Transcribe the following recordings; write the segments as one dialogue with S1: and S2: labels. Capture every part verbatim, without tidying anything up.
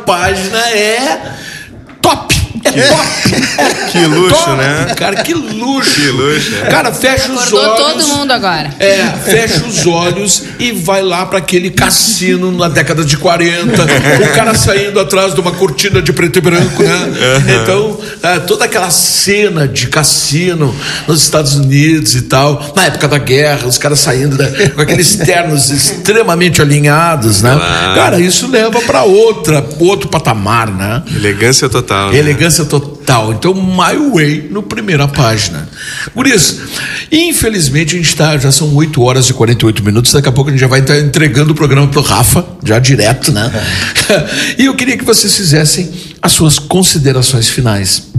S1: página é top. É
S2: que,
S1: top.
S2: Que luxo,
S1: top,
S2: né?
S1: Cara, que luxo.
S2: Que luxo. É.
S1: Cara, fecha os
S3: Acordou
S1: olhos.
S3: todo mundo agora.
S1: É, fecha os olhos e vai lá para aquele cassino na década de quarenta. O cara saindo atrás de uma cortina de preto e branco, né? Uhum. Então, é, toda aquela cena de cassino nos Estados Unidos e tal, na época da guerra, os caras saindo, né, com aqueles ternos extremamente alinhados, né? Claro. Cara, isso leva para outra, outro patamar, né?
S2: Elegância total.
S1: Elegância né? total. Então, My Way no primeira página. Por isso, infelizmente, a gente tá, já são oito horas e quarenta e oito minutos. Daqui a pouco a gente já vai estar entregando o programa pro Rafa, já direto, né? E eu queria que vocês fizessem as suas considerações finais.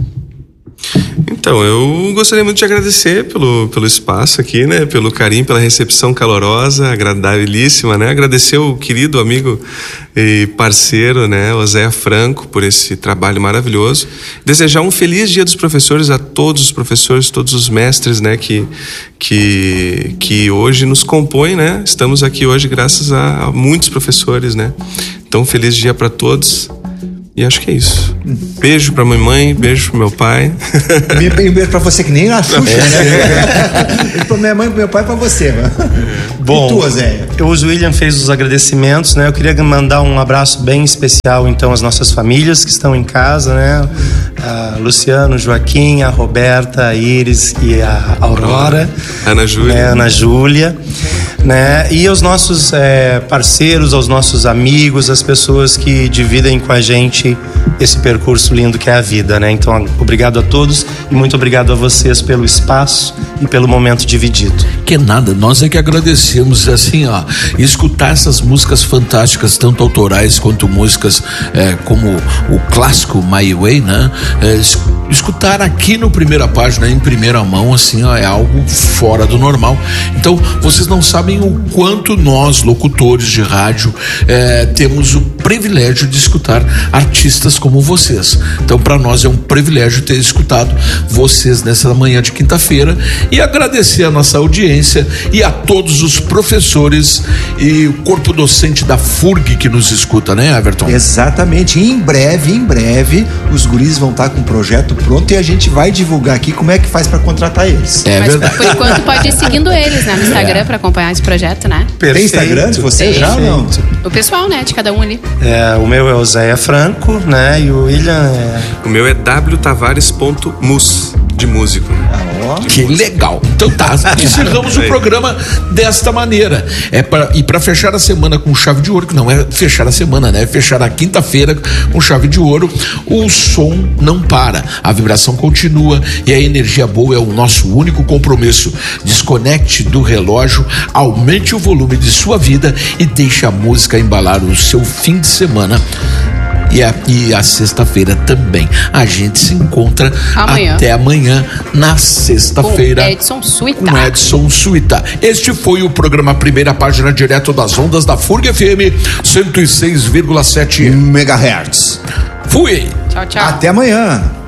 S2: Então, eu gostaria muito de agradecer pelo, pelo espaço aqui, né? Pelo carinho, pela recepção calorosa, agradabilíssima, né? Agradecer o querido amigo e parceiro, né? Oséia Franco, por esse trabalho maravilhoso. Desejar um feliz Dia dos Professores a todos os professores, todos os mestres, né? Que, que, que hoje nos compõem, né? Estamos aqui hoje graças a, a muitos professores, né? Então, feliz dia para todos. E acho que é isso. Beijo pra mamãe, beijo pro meu pai.
S4: Um beijo pra você, que nem na Xuxa, né? Beijo pra minha mãe e pro meu pai, pra você, mano.
S5: Bom,
S4: e tu, Zé?
S5: O William fez os agradecimentos, né? Eu queria mandar um abraço bem especial, então, às nossas famílias que estão em casa, né? A Luciano, Joaquim, a Roberta, a Iris e a Aurora.
S2: Ana Júlia.
S5: Né? Ana Júlia. Né? E aos nossos é, parceiros, aos nossos amigos, as pessoas que dividem com a gente esse percurso lindo que é a vida, né? Então, obrigado a todos e muito obrigado a vocês pelo espaço e pelo momento dividido.
S1: Que nada, nós é que agradecemos, assim, ó, escutar essas músicas fantásticas, tanto autorais quanto músicas é, como o clássico My Way, né? É, escutar aqui no Primeira Página, em primeira mão, assim, ó, é algo fora do normal. Então, vocês não sabem o quanto nós, locutores de rádio, é, temos o privilégio de escutar artistas como vocês. Então, para nós é um privilégio ter escutado vocês nessa manhã de quinta-feira e agradecer a nossa audiência e a todos os professores e o corpo docente da F U R G que nos escuta, né, Everton?
S4: Exatamente. Em breve, em breve, os guris vão estar com o projeto pronto e a gente vai divulgar aqui como é que faz para contratar eles.
S1: É
S3: Mas,
S1: verdade.
S3: Por enquanto, pode ir seguindo eles, né, no Instagram, é. para acompanhar esse projeto, né?
S4: Perfeito. Tem Instagram de você já ou não?
S3: O pessoal, né, de cada um ali.
S5: É, o meu é Oséia Franco, né, e o William é...
S2: O meu é w tavares ponto mus, de músico.
S4: Ah, ó.
S1: Que legal. Então tá, encerramos o programa desta maneira. É pra, e para fechar a semana com chave de ouro, que não é fechar a semana, né? É fechar a quinta-feira com chave de ouro. O som não para, a vibração continua e a energia boa é o nosso único compromisso. Desconecte do relógio, aumente o volume de sua vida e deixe a música embalar o seu fim de semana. E a, e a sexta-feira também. A gente se encontra
S3: amanhã.
S1: Até amanhã, na sexta-feira.
S3: Com Edson Suíta.
S1: Com Edson Suíta. Este foi o programa Primeira Página, direto das ondas da F U R G F M cento e seis vírgula sete
S4: megahertz.
S1: Fui.
S3: Tchau, tchau.
S4: Até amanhã.